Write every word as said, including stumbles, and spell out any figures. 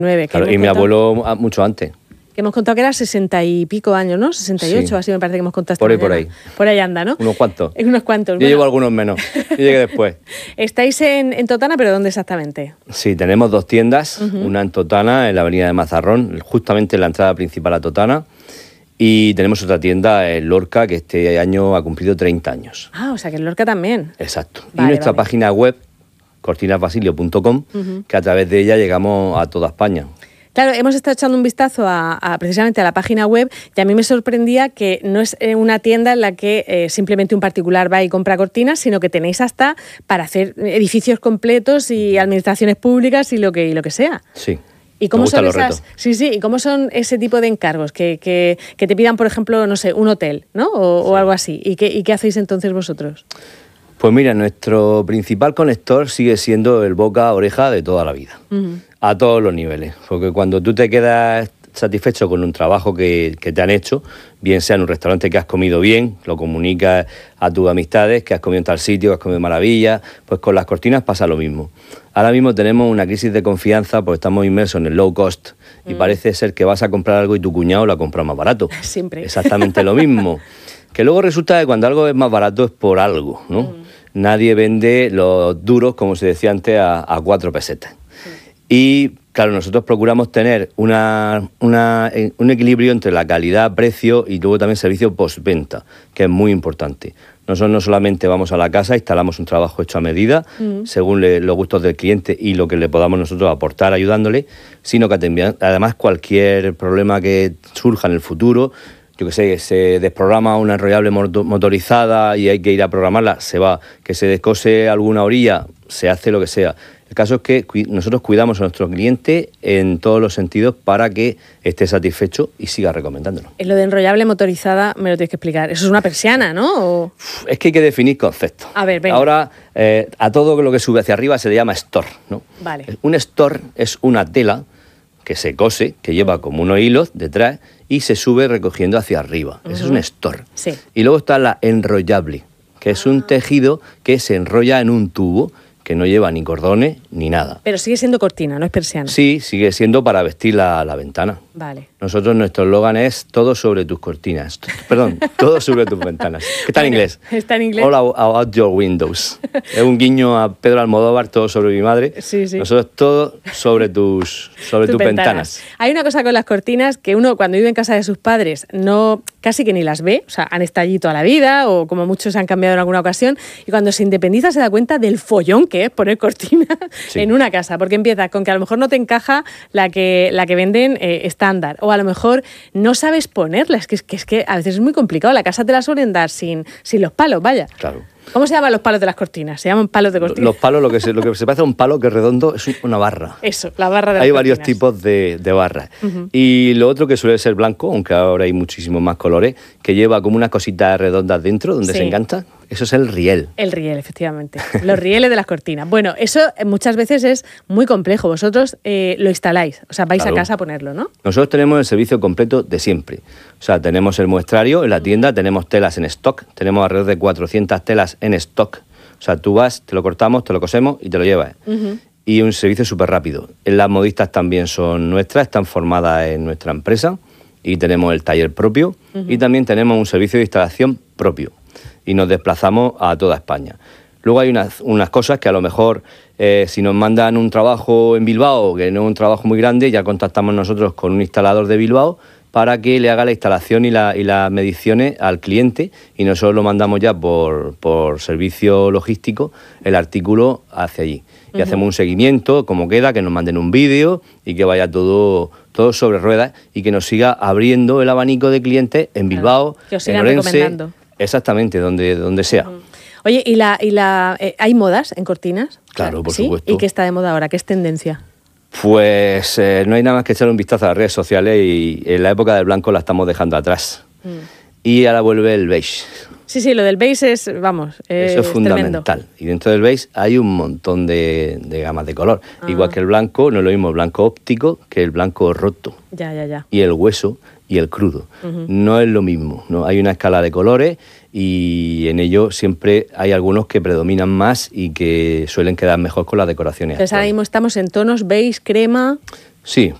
Nueve, claro, y mi abuelo mucho antes. Que hemos contado que era sesenta y pico años, ¿no? sesenta y ocho, sí. Así me parece que hemos contado esta Por ahí, mañana. por ahí. Por ahí anda, ¿no? Unos cuantos. Unos cuantos. Yo bueno. llevo algunos menos. Yo llegué después. Estáis en, en Totana, ¿pero dónde exactamente? Sí, tenemos dos tiendas. Uh-huh. Una en Totana, en la avenida de Mazarrón, justamente en la entrada principal a Totana. Y tenemos otra tienda en Lorca, que este año ha cumplido treinta años. Ah, o sea que en Lorca también. Exacto. Vale, y nuestra vale. página web, cortinas basilio punto com, uh-huh. que a través de ella llegamos a toda España. Claro, hemos estado echando un vistazo a, a precisamente a la página web y a mí me sorprendía que no es una tienda en la que eh, simplemente un particular va y compra cortinas, sino que tenéis hasta para hacer edificios completos y administraciones públicas y lo que, y lo que sea. Sí. ¿Y cómo son esas? Sí, sí. ¿Y cómo son ese tipo de encargos que, que, que te pidan, por ejemplo, no sé, un hotel, ¿no? O, sí. o algo así. ¿Y qué, ¿Y qué hacéis entonces vosotros? Pues mira, nuestro principal conector sigue siendo el boca-oreja de toda la vida, uh-huh. a todos los niveles. Porque cuando tú te quedas satisfecho con un trabajo que, que te han hecho, bien sea en un restaurante que has comido bien, lo comunicas a tus amistades, que has comido en tal sitio, que has comido maravilla, pues con las cortinas pasa lo mismo. Ahora mismo tenemos una crisis de confianza porque estamos inmersos en el low cost y mm. parece ser que vas a comprar algo y tu cuñado lo ha comprado más barato. Siempre. Exactamente lo mismo. Que luego resulta que cuando algo es más barato es por algo, ¿no? Mm. Nadie vende los duros, como se decía antes, a, a cuatro pesetas. Mm. Y, claro, nosotros procuramos tener una, una, un equilibrio entre la calidad-precio y luego también servicio postventa, que es muy importante. Nosotros no solamente vamos a la casa, instalamos un trabajo hecho a medida, mm. según le, los gustos del cliente y lo que le podamos nosotros aportar ayudándole, sino que también, además cualquier problema que surja en el futuro, yo que sé, se desprograma una enrollable motorizada y hay que ir a programarla, se va. Que se descose alguna orilla, se hace lo que sea. El caso es que cu- nosotros cuidamos a nuestro cliente en todos los sentidos para que esté satisfecho y siga recomendándolo. En lo de enrollable motorizada me lo tienes que explicar. Eso es una persiana, ¿no? ¿O? Es que hay que definir conceptos. A ver, venga. Ahora, eh, a todo lo que sube hacia arriba se le llama store, ¿no? Vale. Un store es una tela que se cose, que lleva como unos hilos detrás y se sube recogiendo hacia arriba. Uh-huh. Eso es un store. Sí. Y luego está la enrollable, que es un tejido que se enrolla en un tubo que no lleva ni cordones ni nada. Pero sigue siendo cortina, no es persiana. Sí, sigue siendo para vestir la, la ventana. Vale. Nosotros, nuestro eslogan es todo sobre tus cortinas. Perdón, todo sobre tus ventanas. ¿Qué está en inglés? Está en inglés. All about your windows. Es un guiño a Pedro Almodóvar, todo sobre mi madre. Sí, sí. Nosotros todo sobre tus, sobre tus, tus ventanas. ventanas. Hay una cosa con las cortinas que uno cuando vive en casa de sus padres no casi que ni las ve, o sea, han estado allí toda la vida o como muchos han cambiado en alguna ocasión y cuando se independiza se da cuenta del follón que es poner cortina sí. en una casa, porque empiezas con que a lo mejor no te encaja la que, la que venden eh, estándar o a lo mejor no sabes ponerla, es que, es que es que a veces es muy complicado, la casa te la suelen dar sin, sin los palos, vaya. Claro. ¿Cómo se llaman los palos de las cortinas? Se llaman palos de cortinas. Los palos, lo que se, lo que se parece a un palo que es redondo es una barra. Eso, la barra de las Hay cortinas. varios tipos de, de barras. Uh-huh. Y lo otro que suele ser blanco, aunque ahora hay muchísimos más colores, que lleva como unas cositas redondas dentro donde sí. se encanta. Eso es el riel. El riel, efectivamente. Los rieles de las cortinas. Bueno, eso muchas veces es muy complejo. Vosotros eh, lo instaláis, o sea, vais claro. a casa a ponerlo, ¿no? Nosotros tenemos el servicio completo de siempre. O sea, tenemos el muestrario en la tienda, tenemos telas en stock, tenemos alrededor de cuatrocientas telas en stock. O sea, tú vas, te lo cortamos, te lo cosemos y te lo llevas. Uh-huh. Y un servicio súper rápido. Las modistas también son nuestras, están formadas en nuestra empresa y tenemos el taller propio uh-huh. y también tenemos un servicio de instalación propio. Y nos desplazamos a toda España. Luego hay unas, unas cosas que a lo mejor eh, si nos mandan un trabajo en Bilbao, que no es un trabajo muy grande, ya contactamos nosotros con un instalador de Bilbao para que le haga la instalación y, la, y las mediciones al cliente y nosotros lo mandamos ya por, por servicio logístico, el artículo hacia allí. Y uh-huh. hacemos un seguimiento, cómo queda, que nos manden un vídeo y que vaya todo, todo sobre ruedas y que nos siga abriendo el abanico de clientes en Bilbao, claro, que os en sigan Orense, recomendando. Exactamente, donde, donde sea. Uh-huh. Oye, ¿y la, y la eh, hay modas en cortinas? Claro, por ¿Sí? supuesto. ¿Y qué está de moda ahora? ¿Qué es tendencia? Pues eh, no hay nada más que echar un vistazo a las redes sociales y en la época del blanco la estamos dejando atrás. Mm. Y ahora vuelve el beige. Sí, sí, lo del beige es, vamos, es Eso es fundamental. Tremendo. Y dentro del beige hay un montón de, de gamas de color. Ah. Igual que el blanco, no es lo mismo el blanco óptico que el blanco roto. Ya, ya, ya. Y el hueso y el crudo. Uh-huh. No es lo mismo, ¿no? Hay una escala de colores y en ello siempre hay algunos que predominan más y que suelen quedar mejor con las decoraciones. Entonces ahora mismo estamos en tonos beige, crema... Sí,